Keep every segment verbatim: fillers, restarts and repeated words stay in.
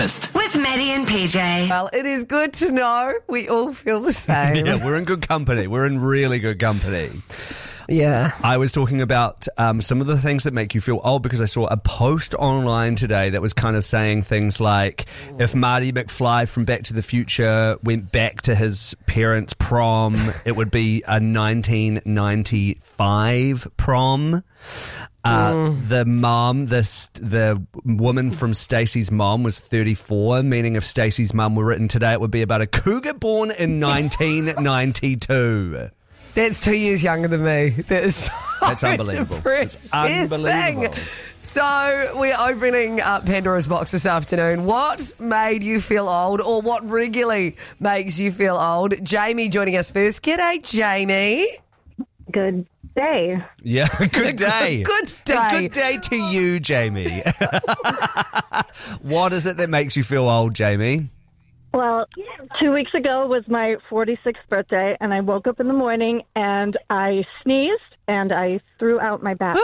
With Maddie and P J. Well, it is good to know we all feel the same. Yeah, we're in good company. We're in really good company. Yeah. I was talking about um, some of the things that make you feel old because I saw a post online today that was kind of saying things like, if Marty McFly from Back to the Future went back to his parents' prom, it would be a nineteen ninety-five prom. Uh, mm. The mom, the, the woman from Stacey's mom was thirty-four, meaning if Stacey's mom were written today, it would be about a cougar born in nineteen ninety-two. That's two years younger than me. That is so That's unbelievable. It's unbelievable. So we're opening up Pandora's box this afternoon. What made you feel old, or what regularly makes you feel old? Jamie joining us first. G'day, Jamie. Good day. Yeah, good day. Good day. A good day to you, Jamie. What is it that makes you feel old, Jamie? Well, two weeks ago was my forty-sixth birthday, and I woke up in the morning and I sneezed and I threw out my back.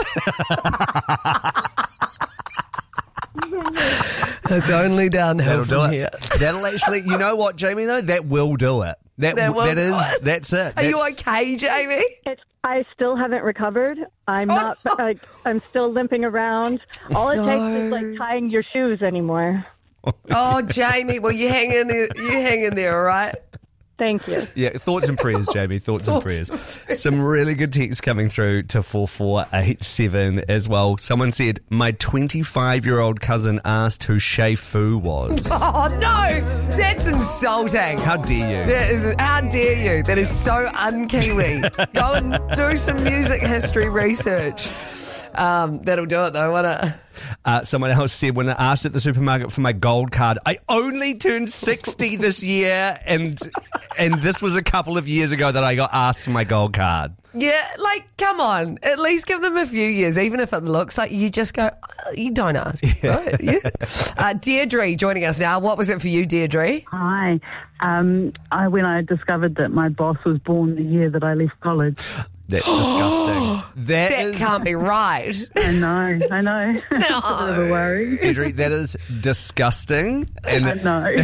It's only downhill That'll do from it. here. That'll actually, you know what, Jamie, though? That will do it. That, That will that do is, it. that's it. Are That's, you okay, Jamie? It's, I still haven't recovered. I'm not. I, I'm still limping around. All it No. takes is like tying your shoes anymore. Oh, Jamie, well, you hang in there, you hang in there, all right? Thank you. Yeah, thoughts and prayers, Jamie. Thoughts and prayers. Some really good texts coming through to four four eight seven as well. Someone said, my twenty-five-year-old cousin asked who Shay Fu was. Oh, no, that's insulting. How dare you? That is, how dare you? That is so un-Kiwi. Go and do some music history research. Um, that'll do it, though, won't it? Uh, someone else said, when I asked at the supermarket for my gold card, I only turned sixty this year, and and this was a couple of years ago that I got asked for my gold card. Yeah, like, come on. At least give them a few years, even if it looks like you just go, oh, you don't ask. Yeah. Right? Yeah. Uh, Deirdre joining us now. What was it for you, Deirdre? Hi. Um, I, when I discovered that my boss was born the year that I left college. That's disgusting. That, That is, can't be right. I know, I know. It's a bit of a worry. Deirdre, that is disgusting. And I know.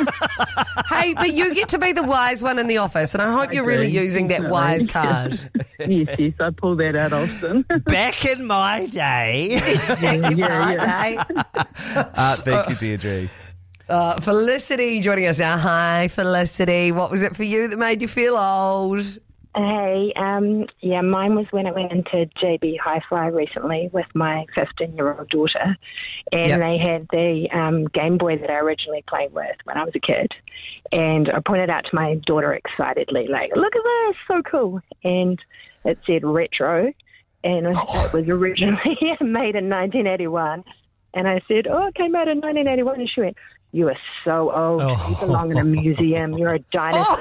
Hey, but you get to be the wise one in the office, and I hope I you're really do, using that definitely. wise card. Yes, yes, I pull that out often. back in my day. yeah, yeah, yeah. uh, thank you, Deirdre. Uh, Felicity joining us now. Hi, Felicity. What was it for you that made you feel old? Hey, um, yeah, mine was when I went into J B Hi-Fi recently with my fifteen-year-old daughter, and Yep. they had the um, Game Boy that I originally played with when I was a kid, and I pointed out to my daughter excitedly, like, look at this, so cool, and it said retro, and it was originally made in nineteen eighty-one, and I said, oh, it came out in nineteen eighty-one, and she went, you are so old, Oh. you belong in a museum, you're a dinosaur.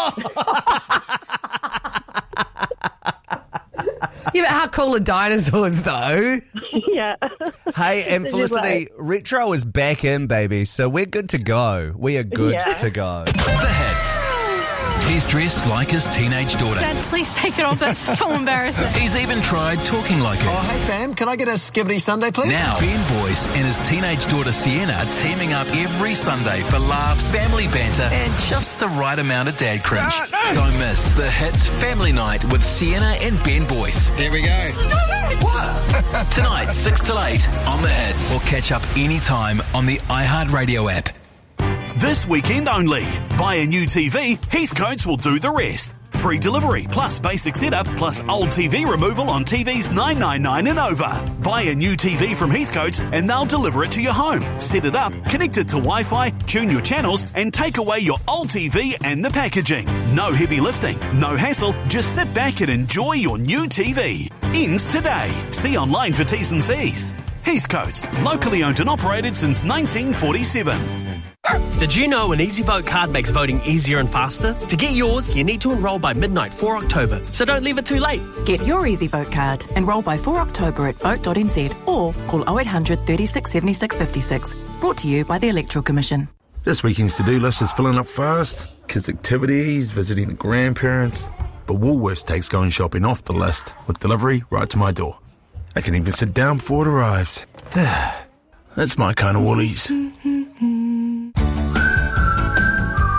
Yeah, but how cool are dinosaurs, though? Yeah. Hey, and This is Felicity, retro is back in, baby, so we're good to go. We are good Yeah. to go. The hits. He's dressed like his teenage daughter. Dad, please take it off. That's so embarrassing. He's even tried talking like her. Oh, hey, fam, can I get a skibbity Sunday, please? Now, Ben Boyce and his teenage daughter Sienna are teaming up every Sunday for laughs, family banter, and just the right amount of dad cringe. Don't miss the hits Family Night with Sienna and Ben Boyce. Here we go. What? Tonight, six till eight on the hits. Or catch up anytime on the iHeartRadio app. This weekend only. Buy a new T V, Heathcotes will do the rest. Free delivery, plus basic setup, plus old T V removal on T Vs nine ninety-nine and over. Buy a new T V from Heathcotes and they'll deliver it to your home. Set it up, connect it to Wi-Fi, tune your channels and take away your old T V and the packaging. No heavy lifting, no hassle, just sit back and enjoy your new T V. Ends today. See online for T's and C's. Heathcotes, locally owned and operated since nineteen forty-seven. Did you know an EasyVote card makes voting easier and faster? To get yours, you need to enrol by midnight four October, so don't leave it too late. Get your EasyVote card. Enrol by four October at vote dot n z or call oh eight hundred, thirty-six, seventy-six, fifty-six. Brought to you by the Electoral Commission. This weekend's to-do list is filling up fast. Kids' activities, visiting the grandparents. But Woolworths takes going shopping off the list with delivery right to my door. I can even sit down before it arrives. That's my kind of Woolies.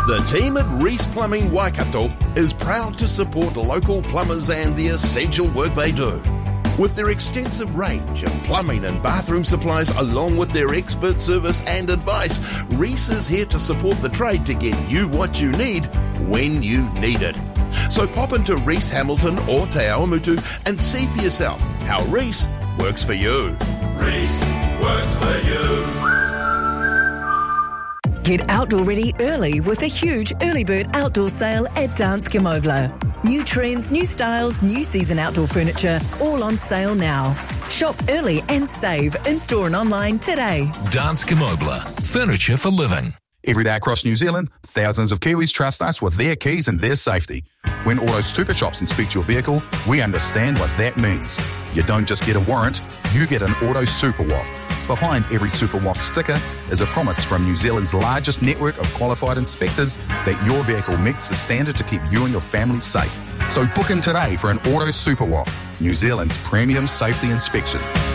The team at Reese Plumbing Waikato is proud to support local plumbers and the essential work they do. With their extensive range of plumbing and bathroom supplies along with their expert service and advice, Reese is here to support the trade to get you what you need when you need it. So pop into Reese Hamilton or Te Awamutu and see for yourself how Reese works for you. Reese works for you. Get outdoor ready early with a huge early bird outdoor sale at Danske Møbler. New trends, new styles, new season outdoor furniture, all on sale now. Shop early and save in-store and online today. Danske Møbler, furniture for living. Every day across New Zealand, thousands of Kiwis trust us with their keys and their safety. When Auto Super Shops inspect your vehicle, we understand what that means. You don't just get a warrant, you get an Auto Super W A F. Behind every Super W A F sticker is a promise from New Zealand's largest network of qualified inspectors that your vehicle meets the standard to keep you and your family safe. So book in today for an Auto Super W A F, New Zealand's premium safety inspection.